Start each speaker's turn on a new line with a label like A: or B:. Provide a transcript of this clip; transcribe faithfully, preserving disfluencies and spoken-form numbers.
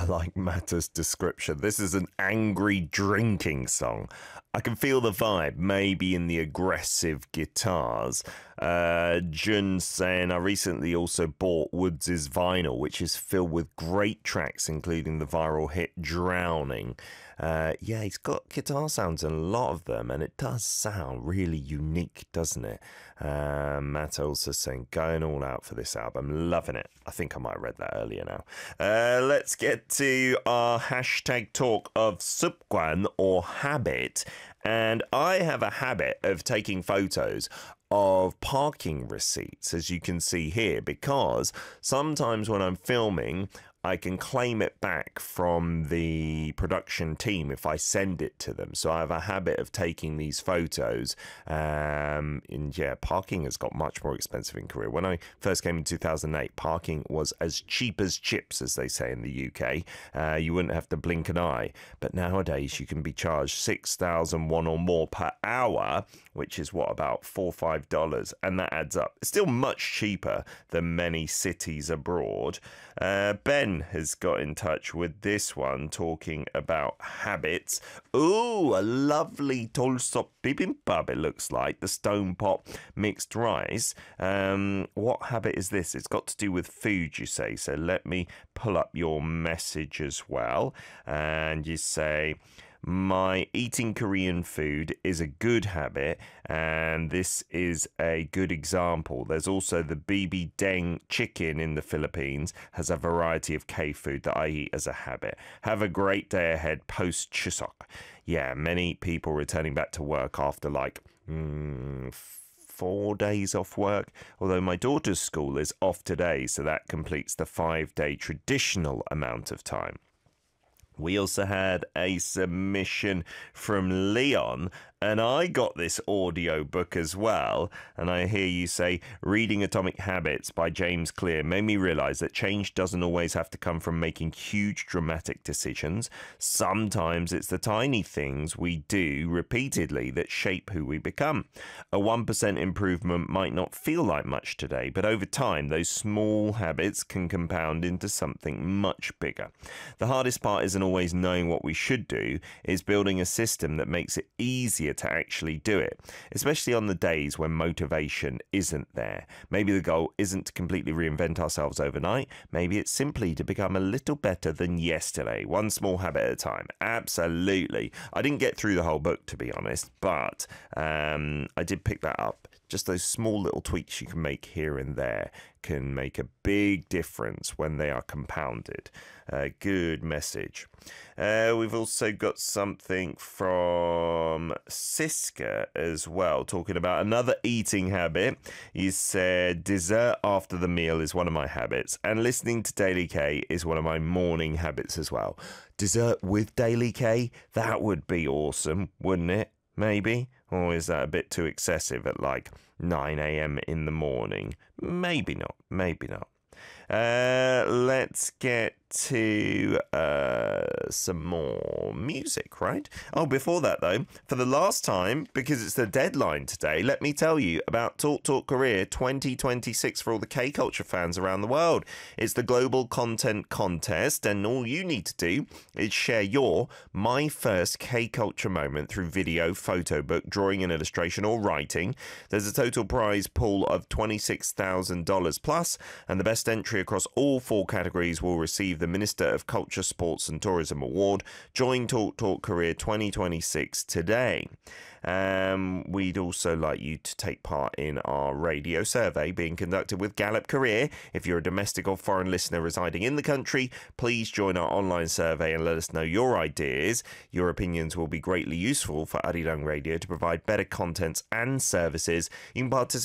A: I like Matta's description. This is an angry drinking song. I can feel the vibe, maybe in the aggressive guitars. Uh, Jun saying, I recently also bought Woods' vinyl, which is filled with great tracks, including the viral hit Drowning. Uh, yeah, he's got guitar sounds in a lot of them, and it does sound really unique, doesn't it? Uh, Matt also saying, going all out for this album, loving it. I think I might have read that earlier now. Uh, let's get to our hashtag talk of 습관 or habit. And I have a habit of taking photos of parking receipts, as you can see here, because sometimes when I'm filming, I can claim it back from the production team if I send it to them. So I have a habit of taking these photos. Um, and yeah, parking has got much more expensive in Korea. When I first came in two thousand eight, parking was as cheap as chips, as they say in the U K. Uh, you wouldn't have to blink an eye. But nowadays you can be charged six thousand won or more per hour, which is what, about four or five dollars, and that adds up. It's still much cheaper than many cities abroad. Uh, Ben has got in touch with this one, talking about habits. Ooh, a lovely Tolsop bibimbap, it looks like, the stone pot mixed rice. Um, what habit is this? It's got to do with food, you say. So let me pull up your message as well. And you say, my eating Korean food is a good habit, and this is a good example. There's also the bibi deng chicken in the Philippines, has a variety of K food that I eat as a habit. Have a great day ahead post Chuseok. Yeah, many people returning back to work after like mm, four days off work, although my daughter's school is off today, so that completes the five-day traditional amount of time. We also had a submission from Leon, and I got this audio book as well. And I hear you say, reading Atomic Habits by James Clear made me realize that change doesn't always have to come from making huge dramatic decisions. Sometimes it's the tiny things we do repeatedly that shape who we become. A one percent improvement might not feel like much today, but over time, those small habits can compound into something much bigger. The hardest part isn't always knowing what we should do, is building a system that makes it easier to actually do it, especially on the days when motivation isn't there. Maybe the goal isn't to completely reinvent ourselves overnight. Maybe it's simply to become a little better than yesterday, one small habit at a time. Absolutely. I didn't get through the whole book, to be honest, but um, I did pick that up. Just those small little tweaks you can make here and there can make a big difference when they are compounded. Uh, good message. Uh, we've also got something from Siska as well, talking about another eating habit. He said, dessert after the meal is one of my habits, and listening to Daily K is one of my morning habits as well. Dessert with Daily K? That would be awesome, wouldn't it? Maybe? Or is that a bit too excessive at like nine a m in the morning? Maybe not. Maybe not. Uh, let's get to uh, some more music, right? Oh, before that, though, for the last time, because it's the deadline today, let me tell you about Talk Talk Korea twenty twenty-six for all the K-culture fans around the world. It's the global content contest, and all you need to do is share your My First K-culture moment through video, photo book, drawing and illustration, or writing. There's a total prize pool of twenty-six thousand dollars plus, and the best entry across all four categories will receive the Minister of Culture, Sports and Tourism Award. Join Talk Talk Korea twenty twenty-six today. Um, we'd also like you to take part in our radio survey being conducted with Gallup Korea. If you're a domestic or foreign listener residing in the country, please join our online survey and let us know your ideas. Your opinions will be greatly useful for Arirang Radio to provide better contents and services. You can participate